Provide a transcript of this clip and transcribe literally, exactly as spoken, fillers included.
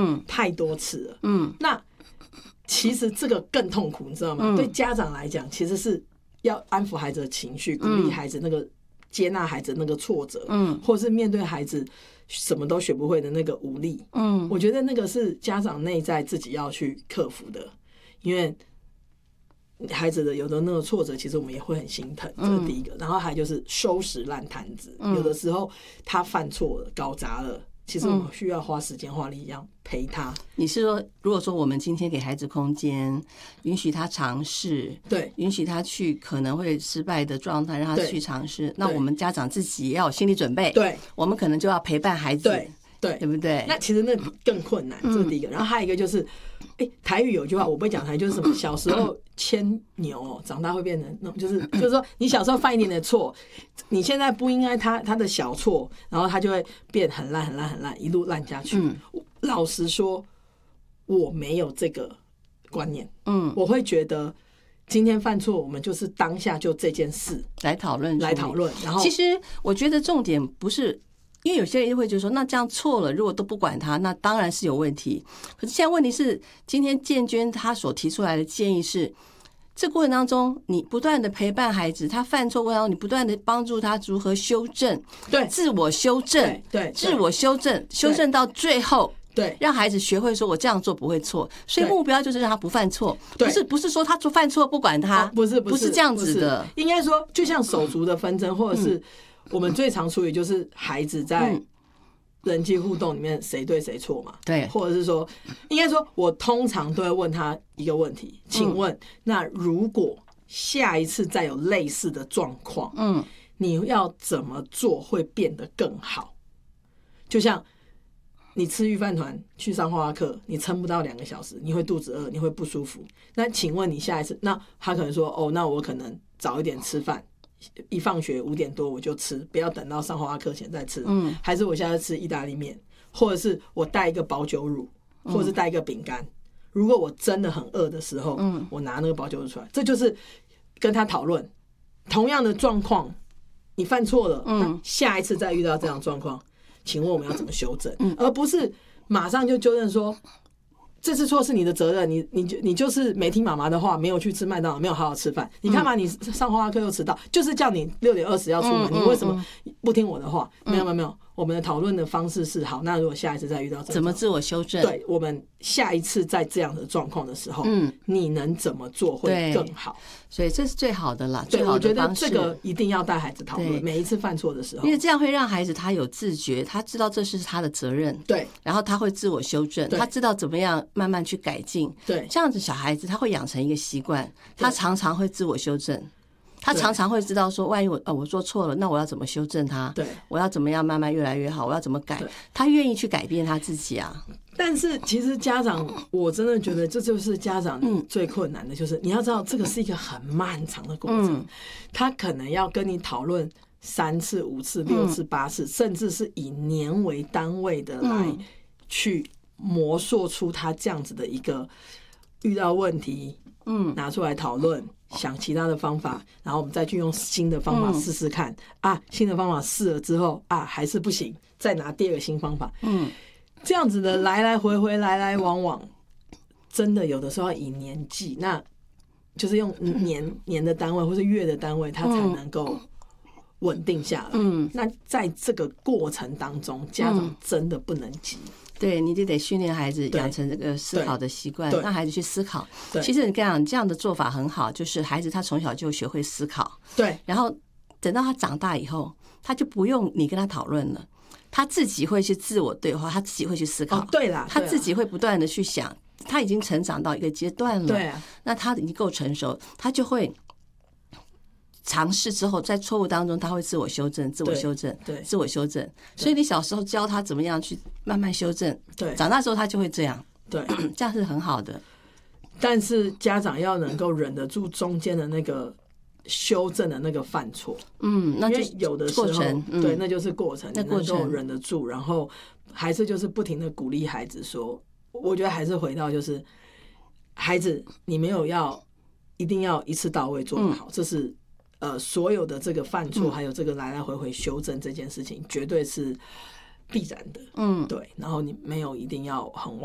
嗯， 太多次了， 嗯， 那其实这个更痛苦，你知道吗？嗯、对家长来讲，其实是要安抚孩子的情绪，鼓励孩子那个接纳孩子那个挫折，嗯，或是面对孩子什么都学不会的那个无力，嗯，我觉得那个是家长内在自己要去克服的，因为孩子的有的那个挫折，其实我们也会很心疼，这是第一个。然后还就是收拾烂摊子，有的时候他犯错了、搞砸了，其实我们需要花时间、花力量陪他。 你是说，如果说我们今天给孩子空间，允许他尝试， 对， 允许他去可能会失败的状态，让他去尝试，那我们家长自己也要有心理准备。 对， 我们可能就要陪伴孩子。 对。对， 对不对？ 那其实那更困难，这是第一个。然后还有一个就是，哎，台语有句话我不会讲台语，就是什么小时候牵牛，长大会变成那种，就是就是说你小时候犯一点点错，你现在不应该他他的小错，然后他就会变很烂很烂很烂，一路烂下去。嗯、老实说，我没有这个观念。嗯，我会觉得今天犯错，我们就是当下就这件事来讨论来讨论。然后， 其实我觉得重点不是。因为有些人会觉得说，那这样错了，如果都不管他，那当然是有问题。可是现在问题是，今天建娟她所提出来的建议是，这过程当中你不断的陪伴孩子，他犯错过程当中，你不断的帮助他如何修正， 对， 自我修正， 对，对自我修正，修正到最后， 对， 让孩子学会说我这样做不会错。所以目标就是让他不犯错，不是不是说他做犯错不管他， 哦、不是不是这样子的。 应该说，就像手足的纷争，或者是、嗯。我们最常处理就是孩子在人际互动里面谁对谁错嘛， 对， 或者是说，应该说，我通常都会问他一个问题，请问，嗯、那如果下一次再有类似的状况，嗯，你要怎么做会变得更好？就像你吃御饭团去上画画课，你撑不到两个小时，你会肚子饿，你会不舒服。那请问你下一次，那他可能说，哦，那我可能早一点吃饭。一放学五点多我就吃，不要等到上画画课前再吃。嗯，还是我现在吃意大利面，或者是我带一个保久乳，或者是带一个饼干。嗯、如果我真的很饿的时候，嗯，我拿那个保久乳出来，这就是跟他讨论同样的状况，你犯错了，嗯，下一次再遇到这样的状况，请问我们要怎么修正？嗯，而不是马上就纠正说。这次错是你的责任，你你就你就是没听妈妈的话，没有去吃麦当劳，没有好好吃饭。你看嘛，你上画画课又迟到，就是叫你六点二十要出门，你为什么不听我的话？没有没有没有，我们的讨论的方式是好。那如果下一次再遇到这怎么自我修正？ 对，我们下一次在这样的状况的时候，嗯，你能怎么做会更好？ 所以这是最好的啦， 最好的方式。我觉得这个一定要带孩子讨论，每一次犯错的时候， 因为这样会让孩子他有自觉，他知道这是他的责任， 对， 然后他会自我修正，他知道怎么样慢慢去改进， 对， 这样子小孩子他会养成一个习惯，他常常会自我修正。他常常会知道说，万一我、哦、我做错了，那我要怎么修正它？ 对， 我要怎么样慢慢越来越好？我要怎么改？他愿意去改变他自己啊。 但是其实家长，我真的觉得这就是家长最困难的，就是你要知道这个是一个很漫长的过程，嗯、他可能要跟你讨论三次、五次、六次、八次，嗯、甚至是以年为单位的来去磨塑出他这样子的一个遇到问题，嗯，拿出来讨论。想其他的方法，然后我们再去用新的方法试试看、嗯、啊，新的方法试了之后啊还是不行，再拿第二个新方法，嗯，这样子的来来回回来来往往，真的有的时候要以年计，那就是用年年的单位或是月的单位，它才能够稳定下来。嗯，那在这个过程当中，家长真的不能急。 对，你就得训练孩子养成这个思考的习惯，让孩子去思考。其实你跟你讲，这样的做法很好，就是孩子他从小就学会思考。 对， 然后等到他长大以后，他就不用你跟他讨论了，他自己会去自我对话，他自己会去思考。 哦、对啦， 他自己会不断的去想，他已经成长到一个阶段了。 对啊， 那他已经够成熟，他就会。尝试之后，在错误当中，他会自我修正、自我修正、 对， 自我修正。所以你小时候教他怎么样去慢慢修正， 对， 长大之后他就会这样， 对， 这样是很好的。 但是家长要能够忍得住中间的那个修正的那个犯错， 嗯，那就有的时候， 嗯、 对，那就是过程， 那过程你能够忍得住，然后还是就是不停的鼓励孩子说，我觉得还是回到就是孩子，你没有要一定要一次到位做得好，嗯、这是。呃，所有的这个犯错，还有这个来来回回修正这件事情，绝对是必然的。嗯，对。然后你没有一定要很完。